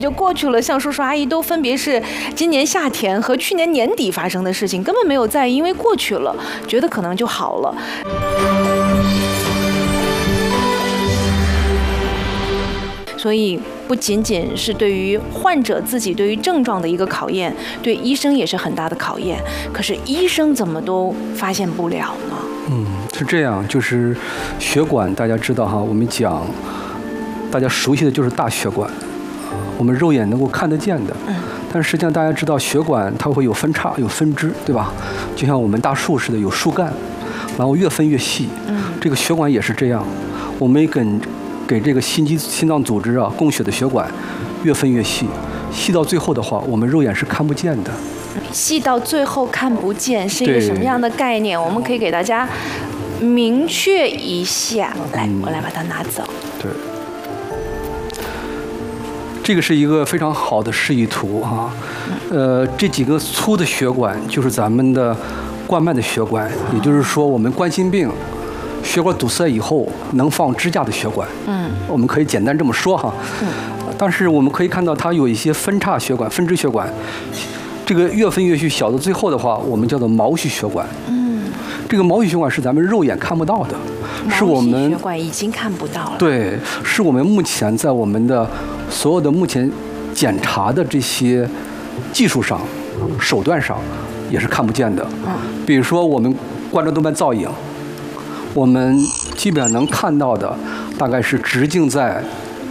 就过去了，像叔叔阿姨都分别是今年夏天和去年年底发生的事情，根本没有在意，因为过去了，觉得可能就好了。所以不仅仅是对于患者自己对于症状的一个考验，对医生也是很大的考验。可是医生怎么都发现不了呢？ 是这样，就是血管，大家知道哈，我们讲大家熟悉的就是大血管，我们肉眼能够看得见的。但是实际上大家知道，血管它会有分叉、有分支，对吧？就像我们大树似的，有树干，然后越分越细。这个血管也是这样，我们给这个心脏组织啊供血的血管越分越细，细到最后的话，我们肉眼是看不见的。 细到最后看不见是一个什么样的概念？我们可以给大家明确一下。来，我来把它拿走。 对。这个是一个非常好的示意图啊，这几个粗的血管就是咱们的冠脉的血管，也就是说我们冠心病血管堵塞以后能放支架的血管，我们可以简单这么说哈，但是我们可以看到它有一些分叉血管、分支血管，这个越分越细，小到最后的话，我们叫做毛细血管，这个毛细血管是咱们肉眼看不到的，是我们血管已经看不到了， 对，是我们目前在我们的所有的目前检查的这些技术上、手段上也是看不见的。比如说我们冠状动脉造影，我们基本上能看到的大概是直径在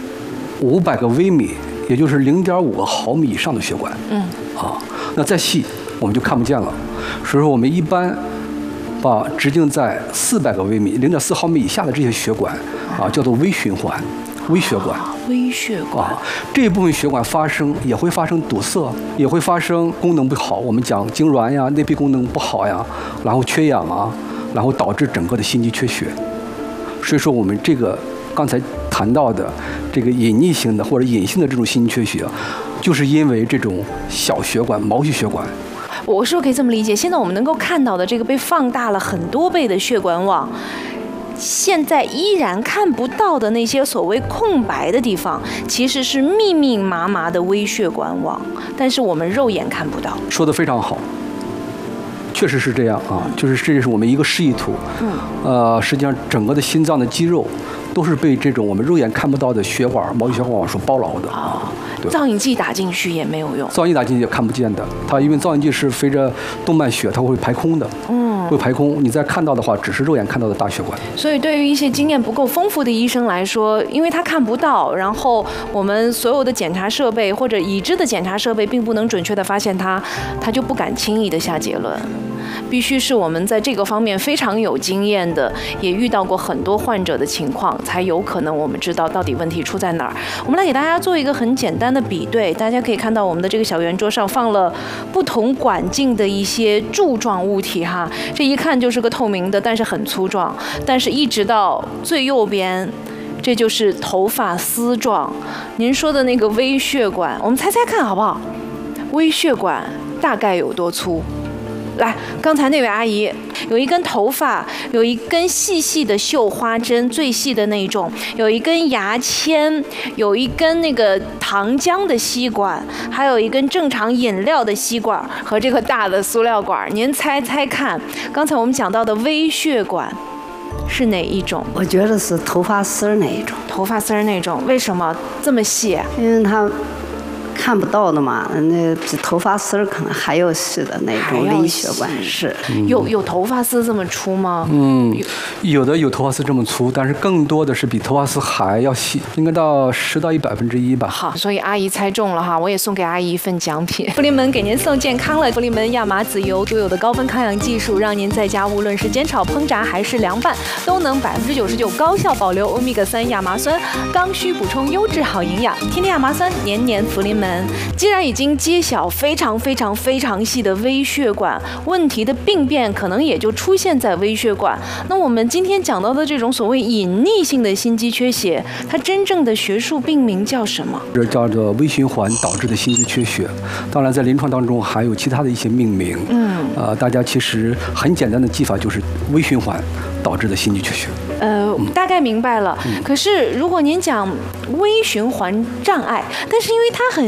500个微米，也就是0.5个毫米以上的血管。那再细我们就看不见了。所以说我们一般把直径在400个微米、0.4毫米以下的这些血管叫做微循环。微血管， 微血管这一部分血管也会发生堵塞，也会发生功能不好。我们讲痉挛呀、内皮功能不好呀，然后缺氧啊，然后导致整个的心肌缺血。所以说我们这个刚才谈到的这个隐匿性的或者隐性的这种心肌缺血，就是因为这种小血管、毛细血管。 我是不是可以这么理解？现在我们能够看到的这个被放大了很多倍的血管网，现在依然看不到的那些所谓空白的地方，其实是密密麻麻的微血管网，但是我们肉眼看不到。 说得非常好，确实是这样啊，就是这是我们一个示意图。实际上整个的心脏的肌肉都是被这种我们肉眼看不到的血管、毛细血管网所包牢的。 造影剂打进去也没有用， 造影剂打进去也看不见的。它因为造影剂是随着动脉血，它会排空的。会排空。你再看到的话，只是肉眼看到的大血管。 所以对于一些经验不够丰富的医生来说，因为他看不到，然后我们所有的检查设备或者已知的检查设备并不能准确的发现它，他就不敢轻易的下结论。必须是我们在这个方面非常有经验的，也遇到过很多患者的情况，才有可能我们知道到底问题出在哪儿。我们来给大家做一个很简单的比对，大家可以看到我们的这个小圆桌上放了不同管径的一些柱状物体哈，这一看就是个透明的，但是很粗壮，但是一直到最右边，这就是头发丝状。您说的那个微血管，我们猜猜看好不好？微血管大概有多粗？来，刚才那位阿姨有一根头发，有一根细细的绣花针，最细的那一种，有一根牙签，有一根那个糖浆的吸管，还有一根正常饮料的吸管和这个大的塑料管。您猜猜看，刚才我们讲到的微血管是哪一种？ 我觉得是头发丝那一种。 头发丝那种，为什么这么细？ 因为它看不到的嘛，那比头发丝可能还要细的那种微血管是。 有头发丝这么粗吗？ 有的有头发丝这么粗，但是更多的是比头发丝还要细，应该到10到100%吧。 好，所以阿姨猜中了哈，我也送给阿姨一份奖品。福临门给您送健康了，福临门亚麻籽油独有的高分抗氧技术，让您在家无论是煎炒烹炸还是凉拌，都能99%高效保留欧米伽3亚麻酸，刚需补充优质好营养。天天亚麻酸，年年福临门。既然已经揭晓非常细的微血管，问题的病变可能也就出现在微血管。那我们今天讲到的这种所谓隐匿性的心肌缺血，它真正的学术病名叫什么？ 这叫做微循环导致的心肌缺血。当然，在临床当中还有其他的一些命名。大家其实很简单的记法就是微循环导致的心肌缺血。 大概明白了。可是如果您讲微循环障碍，但是因为它很